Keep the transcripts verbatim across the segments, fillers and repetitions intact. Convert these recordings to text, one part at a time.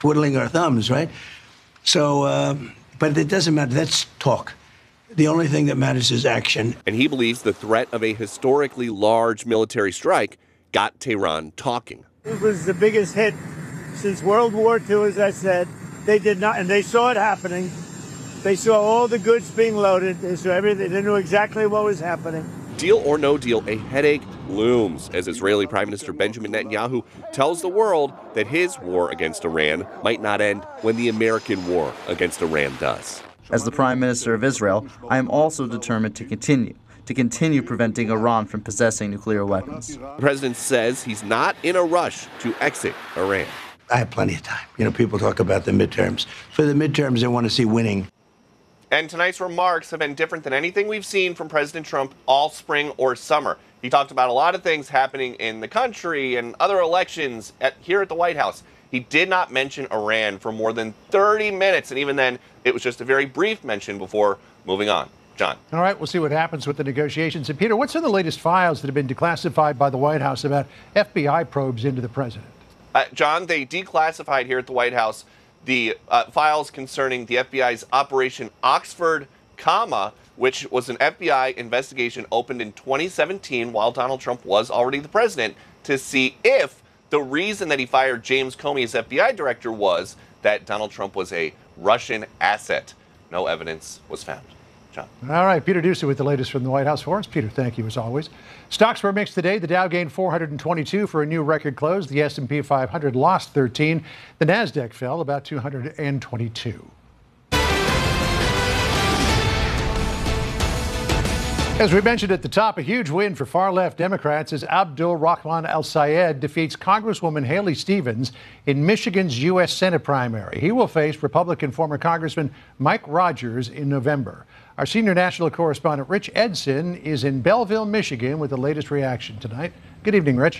twiddling our thumbs, right? So, uh, but it doesn't matter. That's talk. The only thing that matters is action. And he believes the threat of a historically large military strike got Tehran talking. It was the biggest hit since World War Two, as I said. They did not, and they saw it happening. They saw all the goods being loaded. They saw everything. They knew exactly what was happening. Deal or no deal, a headache looms as Israeli Prime Minister Benjamin Netanyahu tells the world that his war against Iran might not end when the American war against Iran does. As the Prime Minister of Israel, I am also determined to continue, to continue preventing Iran from possessing nuclear weapons. The president says he's not in a rush to exit Iran. I have plenty of time. You know, people talk about the midterms. For the midterms, they want to see winning. And tonight's remarks have been different than anything we've seen from President Trump all spring or summer. He talked about a lot of things happening in the country and other elections at, here at the White House. He did not mention Iran for more than thirty minutes, and even then, it was just a very brief mention before moving on. John. All right, we'll see what happens with the negotiations. And Peter, what's in the latest files that have been declassified by the White House about F B I probes into the president? Uh, John, they declassified here at the White House the uh, files concerning the F B I's Operation Oxford Comma, which was an F B I investigation opened in twenty seventeen while Donald Trump was already the president, to see if the reason that he fired James Comey as F B I director was that Donald Trump was a Russian asset. No evidence was found. John. All right, Peter Doocy with the latest from the White House for us. Peter, thank you as always. Stocks were mixed today. The Dow gained four hundred twenty-two for a new record close. The S and P five hundred lost thirteen. The Nasdaq fell about two hundred twenty-two. As we mentioned at the top, a huge win for far-left Democrats as Abdul Rahman Al-Sayed defeats Congresswoman Haley Stevens in Michigan's U S Senate primary. He will face Republican former Congressman Mike Rogers in November. Our senior national correspondent Rich Edson is in Belleville, Michigan, with the latest reaction tonight. Good evening, Rich.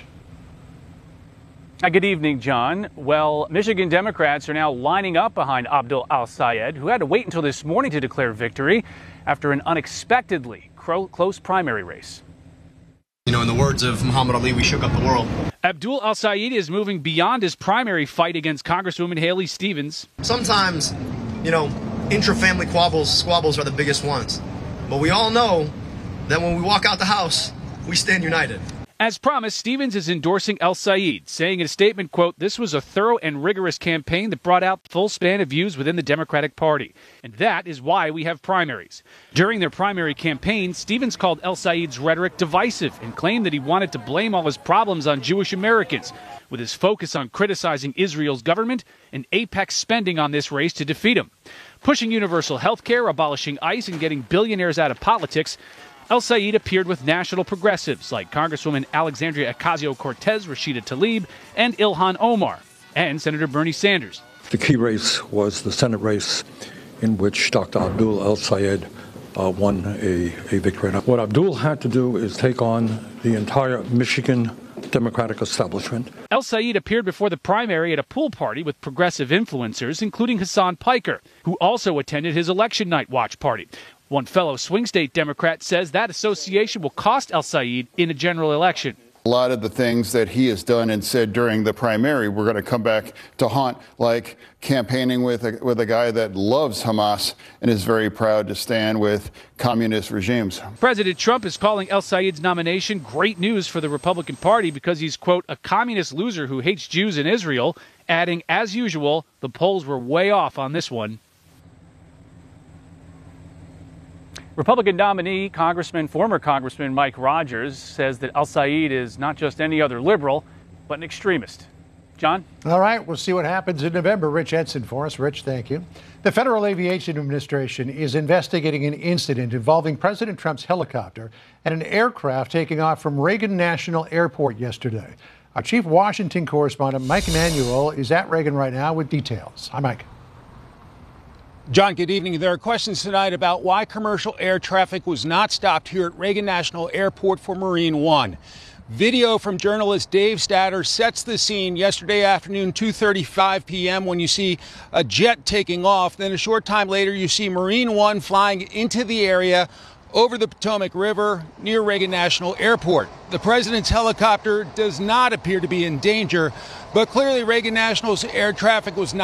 Good evening, John. Well, Michigan Democrats are now lining up behind Abdul Al-Sayed, who had to wait until this morning to declare victory after an unexpectedly close primary race. You know, in the words of Muhammad Ali, we shook up the world. Abdul Al-Sayed is moving beyond his primary fight against Congresswoman Haley Stevens. Sometimes, you know, intra-family squabbles, squabbles are the biggest ones. But we all know that when we walk out the house, we stand united. As promised, Stevens is endorsing Al-Sayed, saying in a statement, quote, "This was a thorough and rigorous campaign that brought out full span of views within the Democratic Party. And that is why we have primaries." During their primary campaign, Stevens called Al-Sayed's rhetoric divisive and claimed that he wanted to blame all his problems on Jewish Americans, with his focus on criticizing Israel's government and apex spending on this race to defeat him. Pushing universal health care, abolishing ICE, and getting billionaires out of politics, Al-Sayed appeared with national progressives like Congresswoman Alexandria Ocasio-Cortez, Rashida Tlaib, and Ilhan Omar, and Senator Bernie Sanders. The key race was the Senate race in which Doctor Abdul Al-Sayed uh, won a, a victory. What Abdul had to do is take on the entire Michigan Democratic establishment. Al-Sayed appeared before the primary at a pool party with progressive influencers, including Hassan Piker, who also attended his election night watch party. One fellow swing state Democrat says that association will cost Al-Sayed in a general election. A lot of the things that he has done and said during the primary, we're going to come back to haunt, like campaigning with a, with a guy that loves Hamas and is very proud to stand with communist regimes. President Trump is calling Al-Sayed's nomination great news for the Republican Party because he's, quote, "a communist loser who hates Jews in Israel," adding, as usual, the polls were way off on this one. Republican nominee, Congressman, former Congressman Mike Rogers says that Al-Sayed is not just any other liberal, but an extremist. John? All right, we'll see what happens in November. Rich Edson for us. Rich, thank you. The Federal Aviation Administration is investigating an incident involving President Trump's helicopter and an aircraft taking off from Reagan National Airport yesterday. Our chief Washington correspondent, Mike Emanuel, is at Reagan right now with details. Hi, Mike. John, good evening. There are questions tonight about why commercial air traffic was not stopped here at Reagan National Airport for Marine One. Video from journalist Dave Statter sets the scene yesterday afternoon, two thirty-five p m when you see a jet taking off. Then a short time later, you see Marine One flying into the area over the Potomac River near Reagan National Airport. The president's helicopter does not appear to be in danger, but clearly Reagan National's air traffic was not